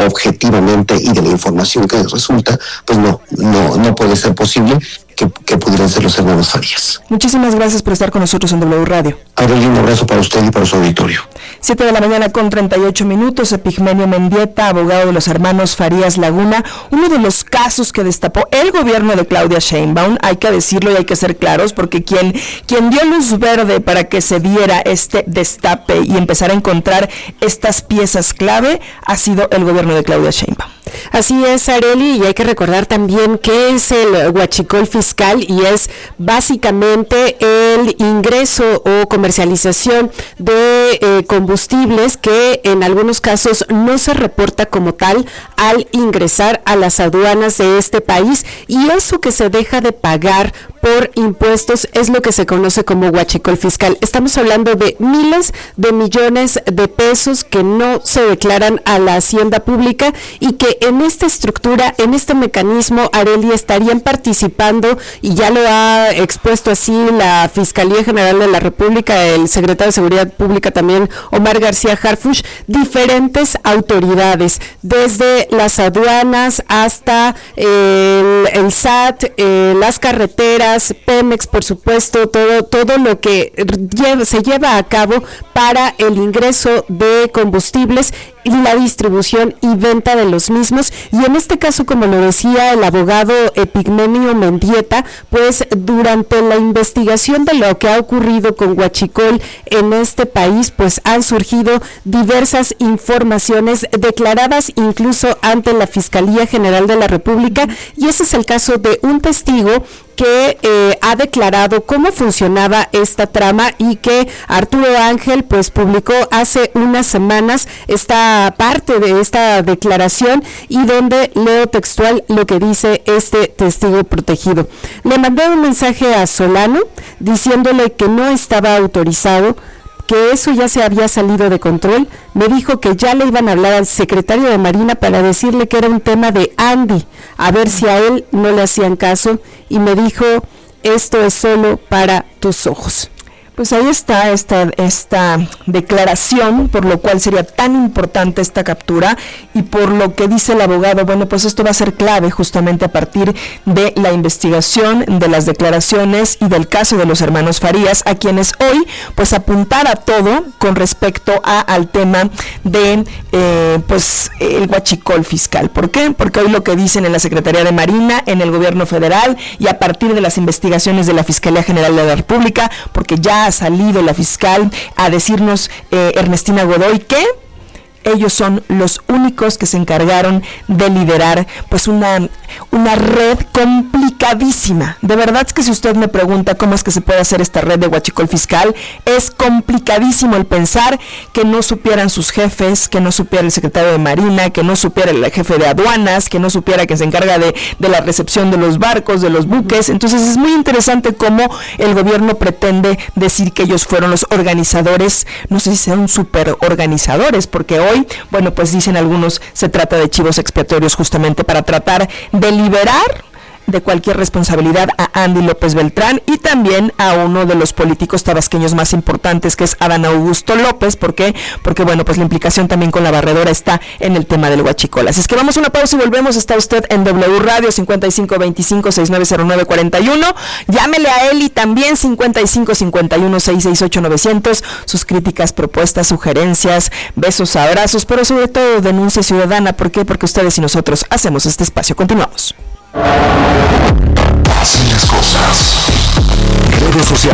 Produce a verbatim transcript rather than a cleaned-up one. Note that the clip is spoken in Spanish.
objetivamente y de la información que resulta, pues no, no, no puede ser posible que, que pudieran ser los hermanos Farías. Muchísimas gracias por estar con nosotros en W Radio. Aurelio, un abrazo para usted y para su auditorio. Siete de la mañana con treinta y ocho minutos. Epigmenio Mendieta, abogado de los hermanos Farías Laguna, uno de los casos que destapó el gobierno de Claudia Sheinbaum, hay que decirlo y hay que ser claros, porque quien, quien dio luz verde para que se diera este destape y empezar a encontrar estas piezas clave ha sido el gobierno de Claudia Sheinbaum. Así es, Arely, y hay que recordar también que es el huachicol fiscal y es básicamente el ingreso o comercialización de eh, combustibles que en algunos casos no se reporta como tal al ingresar a las aduanas de este país, y eso que se deja de pagar por impuestos es lo que se conoce como huachicol fiscal. Estamos hablando de miles de millones de pesos que no se declaran a la hacienda pública y que en esta estructura, en este mecanismo, Arely, estarían participando, y ya lo ha expuesto así la Fiscalía General de la República, el secretario de Seguridad Pública también, Omar García Harfuch, diferentes autoridades, desde las aduanas hasta eh, el, el S A T, eh, las carreteras, Pemex, por supuesto, todo, todo lo que lleva, se lleva a cabo para el ingreso de combustibles y la distribución y venta de los mismos. Y en este caso, como lo decía el abogado Epigmenio Mendieta, pues durante la investigación de lo que ha ocurrido con huachicol en este país, pues han surgido diversas informaciones declaradas incluso ante la Fiscalía General de la República, y ese es el caso de un testigo que eh, ha declarado cómo funcionaba esta trama y que Arturo Ángel pues publicó hace unas semanas esta parte de esta declaración, y donde leo textual lo que dice este testigo protegido. Le mandé un mensaje a Solano diciéndole que no estaba autorizado, que eso ya se había salido de control. Me dijo que ya le iban a hablar al secretario de Marina para decirle que era un tema de Andy, a ver si a él no le hacían caso, y me dijo, esto es solo para tus ojos. Pues ahí está esta, esta declaración, por lo cual sería tan importante esta captura, y por lo que dice el abogado, bueno, pues esto va a ser clave justamente a partir de la investigación, de las declaraciones y del caso de los hermanos Farías, a quienes hoy pues apuntara todo con respecto a, al tema de eh, pues el huachicol fiscal. ¿Por qué? Porque hoy lo que dicen en la Secretaría de Marina, en el gobierno federal, y a partir de las investigaciones de la Fiscalía General de la República, porque ya ha salido la fiscal a decirnos, eh, Ernestina Godoy, que ellos son los únicos que se encargaron de liderar pues una, una red complicadísima. De verdad es que si usted me pregunta cómo es que se puede hacer esta red de huachicol fiscal, es complicadísimo el pensar que no supieran sus jefes, que no supiera el secretario de Marina, que no supiera el jefe de aduanas, que no supiera que se encarga de, de la recepción de los barcos, de los buques. Entonces es muy interesante cómo el gobierno pretende decir que ellos fueron los organizadores, no sé si sean super organizadores, porque hoy Hoy, bueno, pues dicen algunos, se trata de chivos expiatorios justamente para tratar de liberar de cualquier responsabilidad a Andy López Beltrán y también a uno de los políticos tabasqueños más importantes, que es Adán Augusto López. ¿Por qué? Porque, bueno, pues la implicación también con la barredora está en el tema del huachicol. Así es que vamos a una pausa y volvemos. Está usted en W Radio, cincuenta y cinco veinticinco sesenta y nueve cero nueve cuarenta y uno. Llámele a Eli también, cincuenta y cinco cincuenta y uno seiscientos sesenta y ocho novecientos. Sus críticas, propuestas, sugerencias, besos, abrazos, pero sobre todo denuncia ciudadana. ¿Por qué? Porque ustedes y nosotros hacemos este espacio. Continuamos. Así las cosas. Redes sociales.